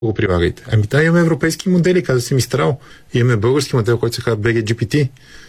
го прилагайте. Имаме европейски модели, каза се Мистрал. Имаме български модел, който се казва BGGPT.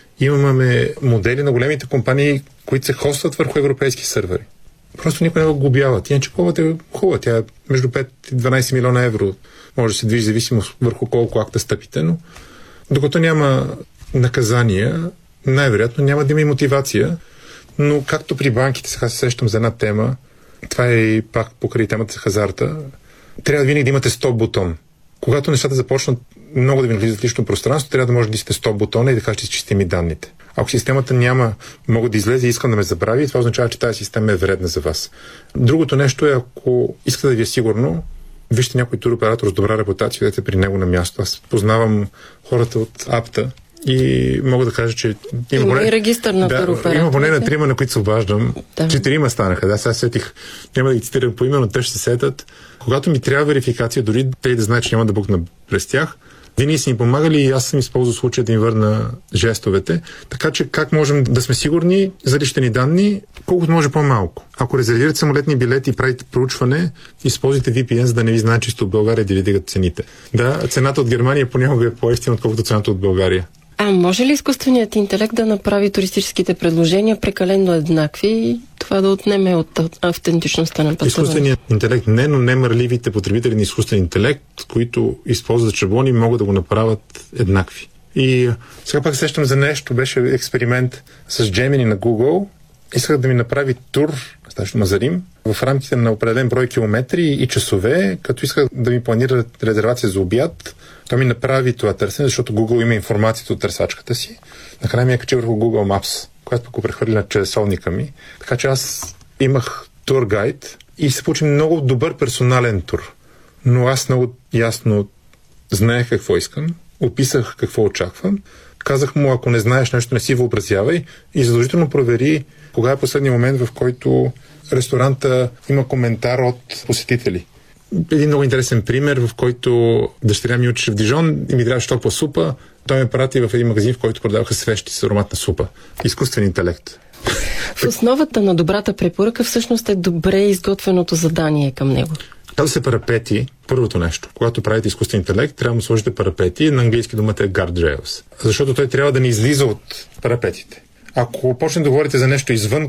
Имаме модели на големите компании, които се хостват върху европейски сървъри. Просто никой не го глобяват. Иначе полата е хубава. Тя е между 5 и 12 милиона евро. Може да се движи зависимост върху колко акта стъпите, но докато няма наказания, най-вероятно няма да има и мотивация. Но както при банките, сега се сещам за една тема, това е и пак покрай темата за хазарта, трябва винаги да имате стоп бутон. Когато нещата започнат много да ви навлизат в лично пространство, трябва да може да искате стоп бутона и да кажете, че изчистим и данните. Ако системата няма, мога да излезе и искам да ме забрави, това означава, че тази система е вредна за вас. Другото нещо е, ако искате да ви е сигурно, вижте някой туроператор с добра репутация, идете при него на място. Аз познавам хората от АПТА и мога да кажа, че има и регистър на туроператор. Има поне на 3, на които се обаждам. 4 станаха. Да, сега сетих. Няма да ги цитирам по име, но те ще се сетят. Когато ми трябва верификация, дори те да знаят, че няма да букна през тях, винаги са ни помагали и аз съм използвал случая да им върна жестовете. Така че как можем да сме сигурни за лични данни, колкото може по-малко. Ако резервирате самолетни билети и правите проучване, използвайте VPN, за да не ви знаят чисто от България да ви дигат цените. Да, цената от Германия понякога е по-евтина, отколкото цената от България. Може ли изкуственият интелект да направи туристическите предложения прекалено еднакви и това да отнеме от автентичността на пътуване? Изкуственият интелект не, но не мърливите потребители на изкуствен интелект, които използват шаблони, могат да го направят еднакви. И сега пак сещам за нещо, беше експеримент с Gemini на Google. Исках да ми направи тур, стаща Мазарим, в рамките на определен брой километри и часове, като исках да ми планира резервация за обяд. Той ми направи това търсене, защото Google има информацията от търсачката си. Накрая ми я качи върху Google Maps, която пък го прехвърли на часовника ми. Така че аз имах тургайд и се получи много добър персонален тур. Но аз много ясно знаех какво искам, описах какво очаквам. Казах му, ако не знаеш нещо, не си въобразявай и задължително провери кога е последният момент, в който ресторанта има коментар от посетители. Един много интересен пример, в който дъщеря ми учеше в Дижон и ми трябваше топла супа. Той ме прати в един магазин, в който продаваха свещи с ароматна супа. Изкуствен интелект. В основата на добрата препоръка всъщност е добре изготвеното задание към него. Казва се парапети, първото нещо. Когато правите изкуствен интелект, трябва да му сложите парапети. На английски думата е guardrails. Защото той трябва да не излиза от парапетите. Ако почне да говорите за нещо извън